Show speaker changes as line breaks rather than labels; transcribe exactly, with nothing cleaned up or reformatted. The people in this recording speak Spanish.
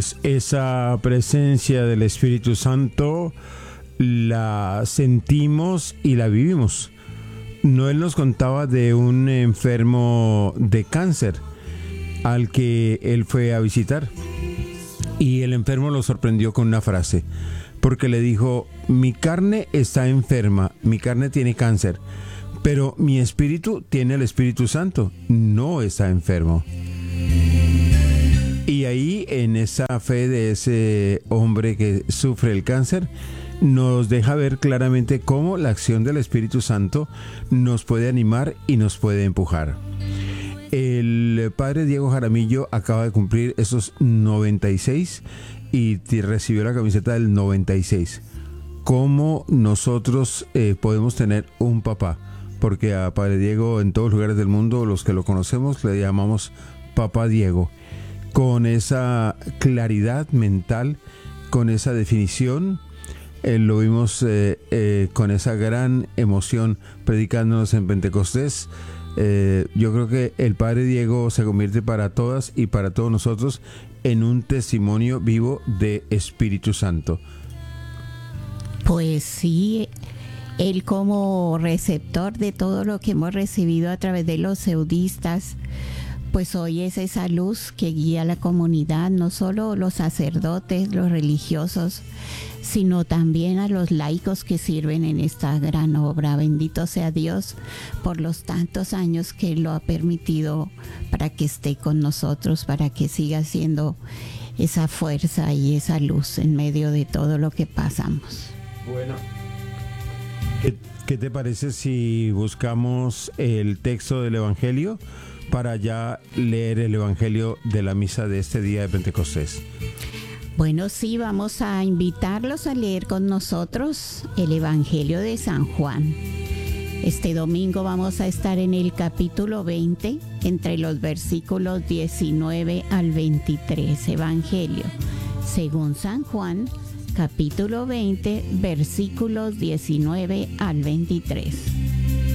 pues esa presencia del Espíritu Santo la sentimos y la vivimos. Noel nos contaba de un enfermo de cáncer al que él fue a visitar, y el enfermo lo sorprendió con una frase, porque le dijo: mi carne está enferma, mi carne tiene cáncer, pero mi espíritu tiene el Espíritu Santo, no está enfermo. Y ahí, en esa fe de ese hombre que sufre el cáncer, nos deja ver claramente cómo la acción del Espíritu Santo nos puede animar y nos puede empujar. El padre Diego Jaramillo acaba de cumplir esos noventa y seis y recibió la camiseta del noventa y seis. ¿Cómo nosotros eh, podemos tener un papá? Porque a padre Diego, en todos los lugares del mundo, los que lo conocemos, le llamamos Papá Diego. Con esa claridad mental, con esa definición, eh, lo vimos eh, eh, con esa gran emoción predicándonos en Pentecostés. Eh, yo creo que el padre Diego se convierte para todas y para todos nosotros en un testimonio vivo de Espíritu Santo.
Pues sí, él como receptor de todo lo que hemos recibido a través de los seudistas, pues hoy es esa luz que guía a la comunidad, no solo los sacerdotes, los religiosos, sino también a los laicos que sirven en esta gran obra. Bendito sea Dios por los tantos años que Él lo ha permitido para que esté con nosotros, para que siga siendo esa fuerza y esa luz en medio de todo lo que pasamos.
Bueno, ¿qué, qué te parece si buscamos el texto del Evangelio para ya leer el Evangelio de la misa de este día de Pentecostés?
Bueno, sí, vamos a invitarlos a leer con nosotros el Evangelio de San Juan. Este domingo vamos a estar en el capítulo veinte, entre los versículos diecinueve al veintitrés. Evangelio según San Juan, capítulo veinte, versículos diecinueve al veintitrés.